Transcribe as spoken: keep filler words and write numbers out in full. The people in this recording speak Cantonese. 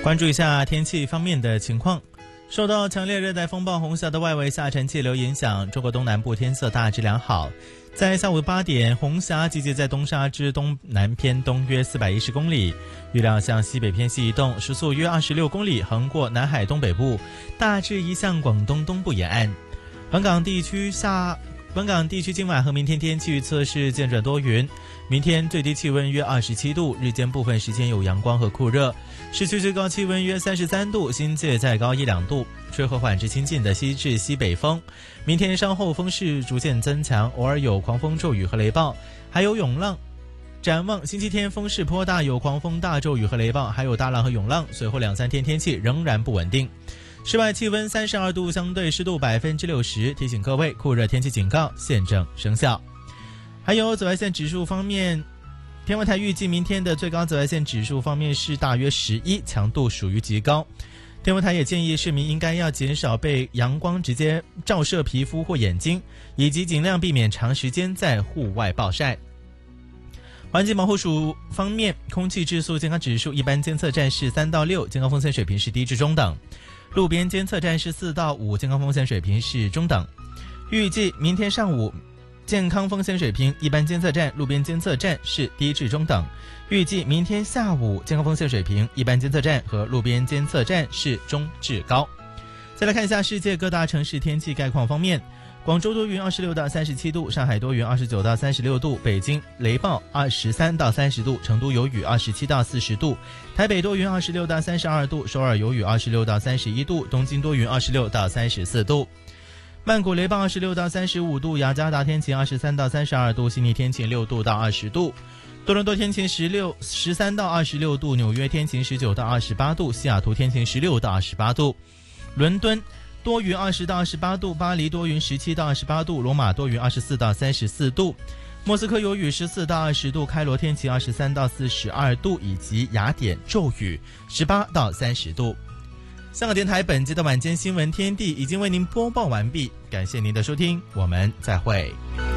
关注一下天气方面的情况。受到强烈热带风暴红霞的外围下沉气流影响，中国东南部天色大致良好。在下午八点，红霞集结在东沙之东南偏东约四百一十公里，预料向西北偏西移动，时速约二十六公里，横过南海东北部，大致移向广东东部沿岸。本港地区下本港地区今晚和明天天气预测是渐转多云，明天最低气温约二十七度，日间部分时间有阳光和酷热，市区最高气温约三十三度，新界再高一两度，吹和缓至清劲的西至西北风。明天稍后风势逐渐增强，偶尔有狂风骤雨和雷暴，还有涌浪。展望星期天风势颇大，有狂风大骤雨和雷暴，还有大浪和涌浪，随后两三天天气仍然不稳定。室外气温三十二度，相对湿度百分之六十，提醒各位酷热天气警告现正生效。还有紫外线指数方面，天文台预计明天的最高紫外线指数方面是大约十一，强度属于极高。天文台也建议市民应该要减少被阳光直接照射皮肤或眼睛，以及尽量避免长时间在户外暴晒。环境保护署方面，空气质素健康指数一般监测站是三到六，健康风险水平是低至中等；路边监测站是四到五，健康风险水平是中等。预计明天上午健康风险水平一般监测站、路边监测站是低至中等。预计明天下午健康风险水平一般监测站和路边监测站是中至高。再来看一下世界各大城市天气概况方面，广州多云二十六到三十七度，上海多云二十九到三十六度，北京雷暴二十三到三十度，成都有雨二十七到四十度，台北多云二十六到三十二度，首尔有雨二十六到三十一度，东京多云二十六到三十四度。曼谷雷暴二十六到三十五度，雅加达天晴二十三到三十二度，悉尼天晴六度到二十度，多伦多天晴十六、十三到二十六度，纽约天晴十九到二十八度，西雅图天晴十六到二十八度，伦敦多云二十到二十八度，巴黎多云十七到二十八度，罗马多云二十四到三十四度，莫斯科有雨十四到二十度，开罗天晴二十三到四十二度，以及雅典骤雨十八到三十度。香港电台本期的晚间新闻天地已经为您播报完毕，感谢您的收听，我们再会。